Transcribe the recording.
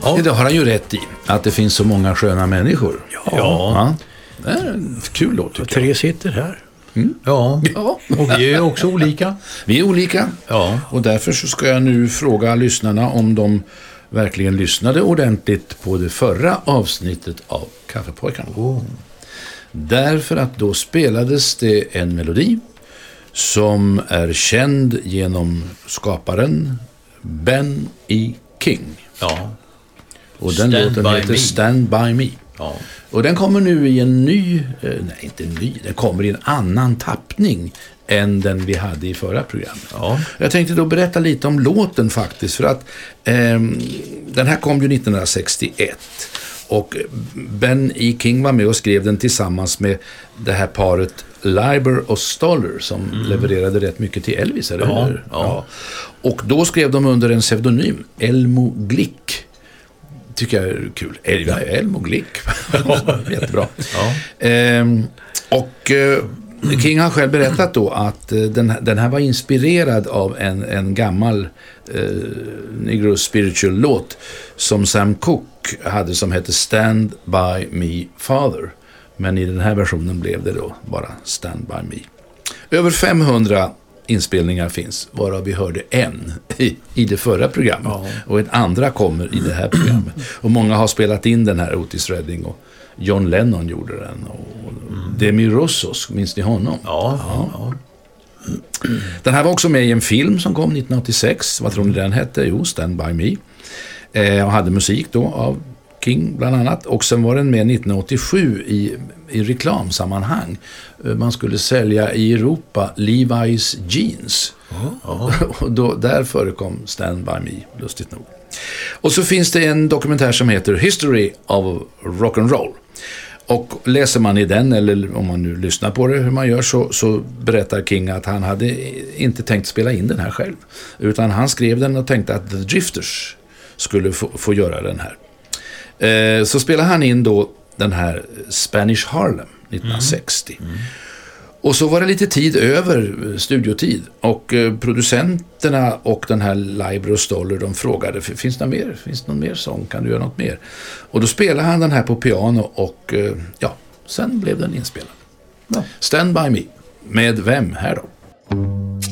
Ja. Det har han ju rätt i, att det finns så många sköna människor. Ja. Det är en kul låt, tycker jag. 3 sitter här. Ja. Och vi är också olika. Vi är olika. Ja. Och därför så ska jag nu fråga lyssnarna om de verkligen lyssnade ordentligt på det förra avsnittet av Kaffepojkarna. Därför att då spelades det en melodi som är känd genom skaparen Ben E. King. Ja. Och den låten heter Stand By Me. Ja. Och den kommer nu i en ny, den kommer i en annan tappning än den vi hade i förra programmet. Ja. Jag tänkte då berätta lite om låten faktiskt, för att den här kom ju 1961 och Ben E. King var med och skrev den tillsammans med det här paret Leiber och Stoller som levererade rätt mycket till Elvis, eller hur? Ja. Och då skrev de under en pseudonym, Elmo Glick. Tycker jag är kul. Elmo Glick. Jättebra. Ja. King har själv berättat då att den här var inspirerad av en gammal Negro Spiritual låt som Sam Cooke hade som hette Stand By Me Father. Men i den här versionen blev det då bara Stand By Me. Över 500 inspelningar finns, varav vi hörde en i det förra programmet. Ja. Och ett andra kommer i det här programmet. Och många har spelat in den här, Otis Redding, och John Lennon gjorde den. Och Demi Russos, minns ni honom? Ja. Den här var också med i en film som kom 1986. Vad tror ni den hette? Jo, Stand By Me. Och hade musik då av King bland annat. Och sen var den med 1987 i reklamsammanhang. Man skulle sälja i Europa Levi's jeans. Och då, där förekom Stand By Me, lustigt nog. Och så finns det en dokumentär som heter History of Rock'n'Roll. Och läser man i den, eller om man nu lyssnar på det hur man gör, så berättar King att han hade inte tänkt spela in den här själv. Utan han skrev den och tänkte att The Drifters skulle få göra den här. Så spelade han in då den här Spanish Harlem 1960. Och så var det lite tid över, studiotid, och producenterna och den här Leiber och Stoller, de frågade, finns det någon mer sång, kan du göra något mer? Och då spelade han den här på piano och sen blev den inspelad. Stand By Me. Med vem här då?